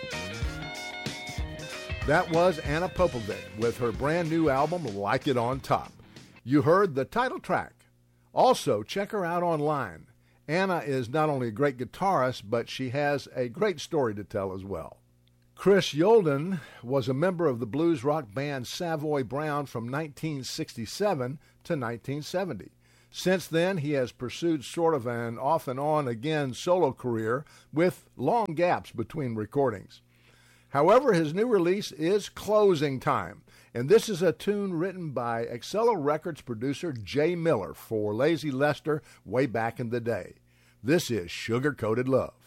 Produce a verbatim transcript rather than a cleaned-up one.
That was Anna Popovic with her brand new album, Like It On Top. You heard the title track. Also, check her out online. Anna is not only a great guitarist, but she has a great story to tell as well. Chris Yolden was a member of the blues rock band Savoy Brown from nineteen sixty-seven to nineteen seventy. Since then, he has pursued sort of an off and on again solo career with long gaps between recordings. However, his new release is Closing Time, and this is a tune written by Excello Records producer Jay Miller for Lazy Lester way back in the day. This is Sugar Coated Love.